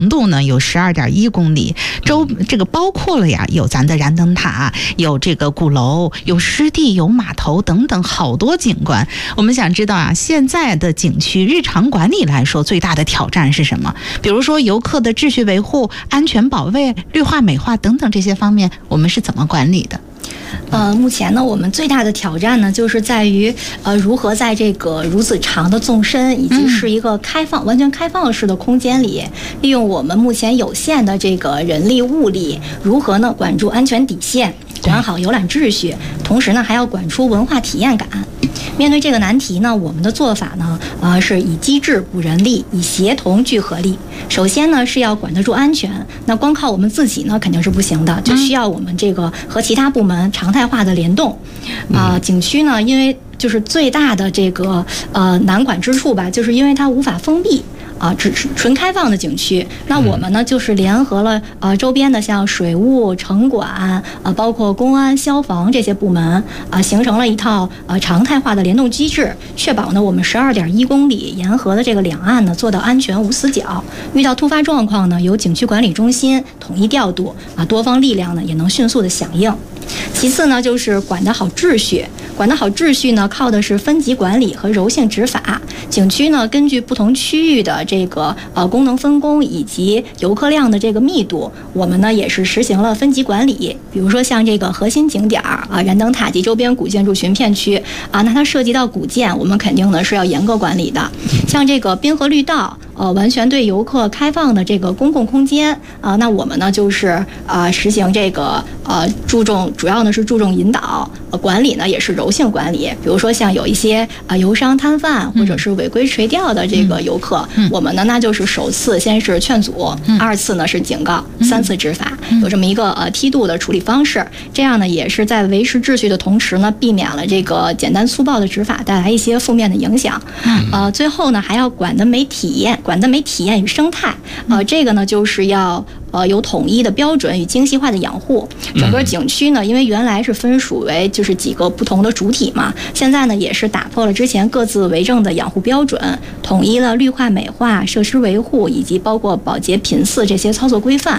度呢有12.1公里，这个包括了呀，有咱的燃灯塔，有这个鼓楼，有湿地，有码头等等好多景观。我们想知道啊，现在的景区日常管理来说，最大的挑战是什么？比如说游客的秩序维护、安全保卫、绿化美化等等这些方面，我们是怎么管理的？ 目前呢，我们最大的挑战呢，就是在于如何在这个如此长的纵深以及是一个完全开放式的空间里，利用我们目前有限的这个人力物力，如何呢管住安全底线，管好游览秩序，同时呢还要管出文化体验感。面对这个难题呢，我们的做法呢，是以机制补人力，以协同聚合力。首先呢是要管得住安全，那光靠我们自己呢肯定是不行的，就需要我们这个和其他部门常态化的联动。景区呢，因为就是最大的这个难管之处吧，就是因为它无法封闭。只是纯开放的景区，那我们呢就是联合了周边的像水务、城管包括公安、消防这些部门形成了一套常态化的联动机制，确保呢我们12.1公里沿河的这个两岸呢做到安全无死角。遇到突发状况呢，由景区管理中心统一调度多方力量呢也能迅速的响应。其次呢，就是管得好秩序。管得好秩序呢，靠的是分级管理和柔性执法。景区呢，根据不同区域的这个功能分工以及游客量的这个密度，我们呢也是实行了分级管理。比如说像这个核心景点燃灯塔及周边古建筑群片区那它涉及到古建，我们肯定呢是要严格管理的。像这个滨河绿道。完全对游客开放的这个公共空间那我们呢就是实行这个主要呢是注重引导，管理呢也是柔性管理。比如说像有一些游商摊贩或者是违规垂钓的这个游客，我们呢那就是首次先是劝阻，二次呢是警告，三次执法，有这么一个梯度的处理方式。这样呢也是在维持秩序的同时呢，避免了这个简单粗暴的执法带来一些负面的影响。最后呢还要管得美体验与生态，这个呢就是要有统一的标准与精细化的养护。整个景区呢，因为原来是分属为就是几个不同的主体嘛，现在呢也是打破了之前各自为政的养护标准，统一了绿化美化、设施维护以及包括保洁频次这些操作规范。